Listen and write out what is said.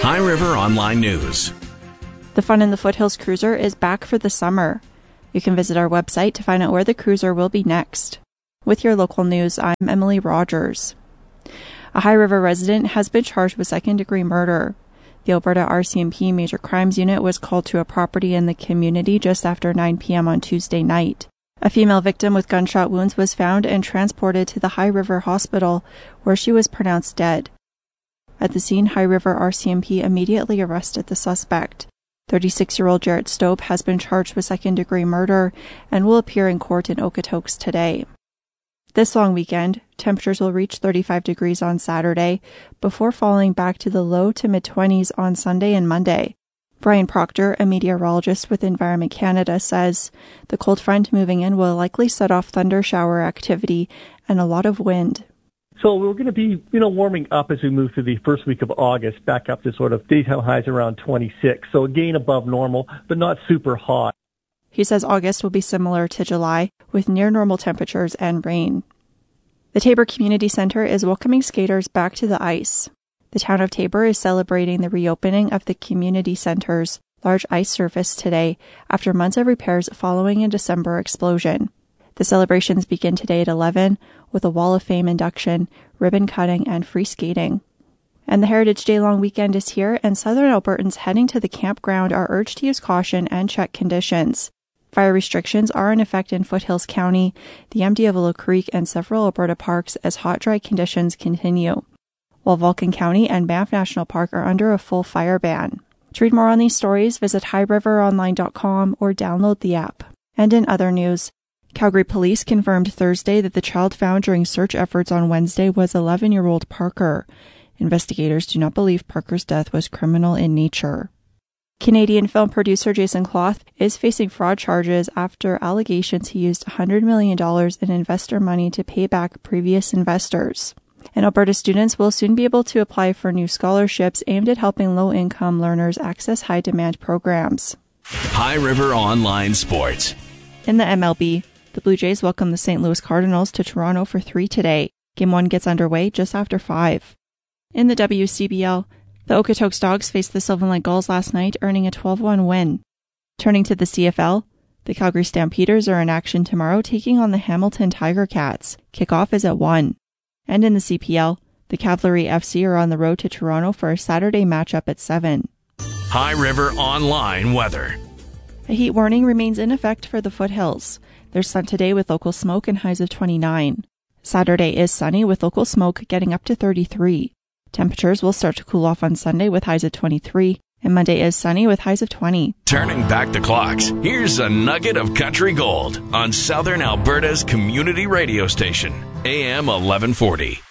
High River Online News. The Fun in the Foothills Cruiser is back for the summer. You can visit our website to find out where the cruiser will be next. With your local news, I'm Emily Rogers. A High River resident has been charged with second-degree murder. The Alberta RCMP Major Crimes Unit was called to a property in the community just after 9 p.m. on Tuesday night. A female victim with gunshot wounds was found and transported to the High River Hospital, where she was pronounced dead. At the scene, High River RCMP immediately arrested the suspect. 36-year-old Jarrett Stope has been charged with second-degree murder and will appear in court in Okotoks today. This long weekend, temperatures will reach 35 degrees on Saturday before falling back to the low to mid-20s on Sunday and Monday. Brian Proctor, a meteorologist with Environment Canada, says the cold front moving in will likely set off thunder shower activity and a lot of wind. So we're going to be, warming up as we move through the first week of August, back up to sort of daytime highs around 26. So again, above normal, but not super hot. He says August will be similar to July, with near normal temperatures and rain. The Taber Community Centre is welcoming skaters back to the ice. The town of Taber is celebrating the reopening of the community centre's large ice surface today after months of repairs following a December explosion. The celebrations begin today at 11 with a Wall of Fame induction, ribbon cutting, and free skating. And the Heritage Day long weekend is here, and Southern Albertans heading to the campground are urged to use caution and check conditions. Fire restrictions are in effect in Foothills County, the MD of Willow Creek, and several Alberta parks as hot, dry conditions continue, while Vulcan County and Banff National Park are under a full fire ban. To read more on these stories, visit highriveronline.com or download the app. And in other news, Calgary police confirmed Thursday that the child found during search efforts on Wednesday was 11-year-old Parker. Investigators do not believe Parker's death was criminal in nature. Canadian film producer Jason Cloth is facing fraud charges after allegations he used $100 million in investor money to pay back previous investors. And Alberta students will soon be able to apply for new scholarships aimed at helping low-income learners access high-demand programs. High River Online Sports. In the MLB, the Blue Jays welcome the St. Louis Cardinals to Toronto for 3 today. Game 1 gets underway just after 5. In the WCBL, the Okotoks Dogs faced the Sylvan Lake Gulls last night, earning a 12-1 win. Turning to the CFL, the Calgary Stampeders are in action tomorrow, taking on the Hamilton Tiger Cats. Kickoff is at 1. And in the CPL, the Cavalry FC are on the road to Toronto for a Saturday matchup at 7. High River Online weather. A heat warning remains in effect for the foothills. There's sun today with local smoke and highs of 29. Saturday is sunny with local smoke getting up to 33. Temperatures will start to cool off on Sunday with highs of 23, and Monday is sunny with highs of 20. Turning back the clocks, here's a nugget of country gold on Southern Alberta's community radio station, AM 1140.